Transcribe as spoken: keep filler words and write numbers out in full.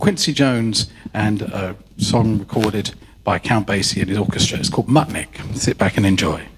Quincy Jones and a song recorded by Count Basie and his orchestra. It's called Mutnik. Sit back and enjoy.